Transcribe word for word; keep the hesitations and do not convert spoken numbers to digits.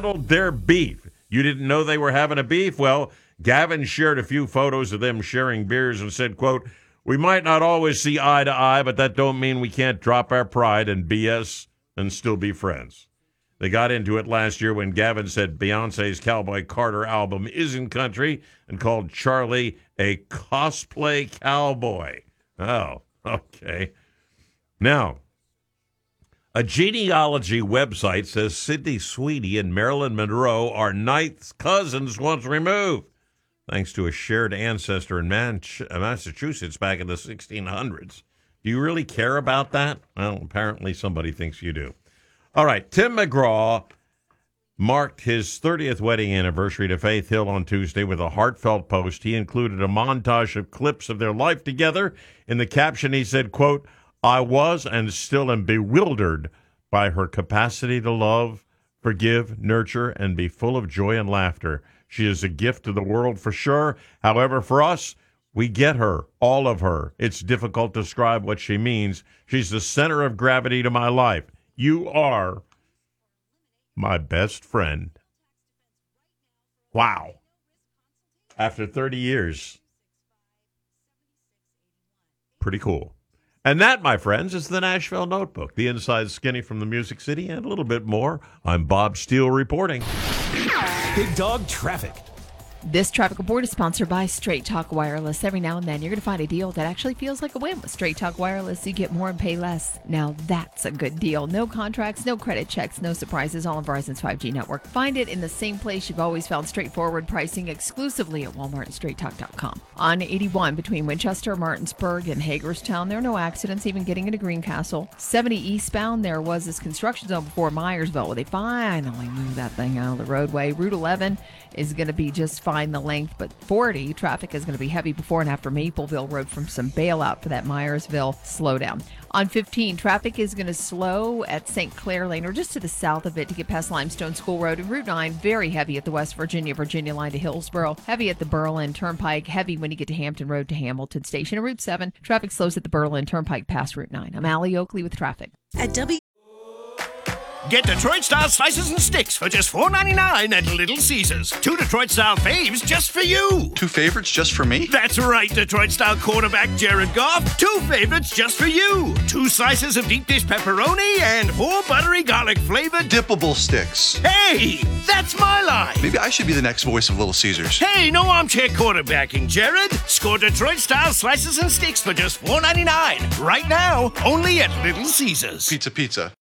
settled their beef. You didn't know they were having a beef? Well, Gavin shared a few photos of them sharing beers and said, quote, "We might not always see eye to eye, but that don't mean we can't drop our pride and B S and still be friends." They got into it last year when Gavin said Beyonce's Cowboy Carter album isn't country and called Charlie a cosplay cowboy. Oh, okay. Now, a genealogy website says Sidney Sweeney and Marilyn Monroe are ninth cousins once removed, thanks to a shared ancestor in Man- Massachusetts back in the sixteen hundreds. Do you really care about that? Well, apparently somebody thinks you do. All right, Tim McGraw marked his thirtieth wedding anniversary to Faith Hill on Tuesday with a heartfelt post. He included a montage of clips of their life together. In the caption, he said, quote, "I was and still am bewildered by her capacity to love, forgive, nurture, and be full of joy and laughter. She is a gift to the world for sure. However, for us, we get her, all of her. It's difficult to describe what she means. She's the center of gravity to my life. You are my best friend." Wow. After thirty years. Pretty cool. And that, my friends, is the Nashville Notebook, the inside skinny from the Music City, and a little bit more. I'm Bob Steele reporting. Big Dog Traffic. This traffic report is sponsored by Straight Talk Wireless. Every now and then, you're going to find a deal that actually feels like a win with Straight Talk Wireless. You get more and pay less. Now, that's a good deal. No contracts, no credit checks, no surprises, all on Verizon's five G network. Find it in the same place you've always found straightforward pricing, exclusively at Walmart and straight talk dot com. On eighty-one, between Winchester, Martinsburg, and Hagerstown, there are no accidents, even getting into Greencastle. seventy eastbound, there was this construction zone before Myersville, where they finally moved that thing out of the roadway. Route eleven is going to be just fine the length, but forty traffic is going to be heavy before and after Mapleville Road from some bailout for that Myersville slowdown. On fifteen, traffic is going to slow at Saint Clair Lane or just to the south of it to get past Limestone School Road. And Route nine, very heavy at the West Virginia, Virginia line to Hillsborough, heavy at the Berlin Turnpike, heavy when you get to Hampton Road to Hamilton Station. And Route seven, traffic slows at the Berlin Turnpike past Route nine. I'm Allie Oakley with traffic. At W. Get Detroit-style slices and sticks for just four ninety-nine at Little Caesars. Two Detroit-style faves just for you. Two favorites just for me? That's right, Detroit-style quarterback Jared Goff. Two favorites just for you. Two slices of deep dish pepperoni and four buttery garlic-flavored dippable sticks. Hey, that's my line. Maybe I should be the next voice of Little Caesars. Hey, no armchair quarterbacking, Jared. Score Detroit-style slices and sticks for just four ninety-nine. Right now, only at Little Caesars. Pizza, pizza.